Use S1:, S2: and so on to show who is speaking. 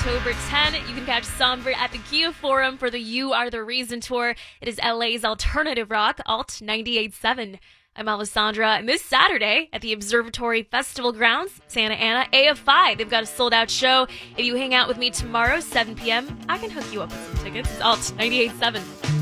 S1: October 10. You can catch Somber at the Kia Forum for the You Are the Reason tour. It is LA's alternative rock, Alt 98.7. I'm Alessandra, and this Saturday at the Observatory Festival Grounds, Santa Ana, AF5. They've got a sold-out show. If you hang out with me tomorrow, 7 p.m., I can hook you up with some tickets. It's Alt 98.7.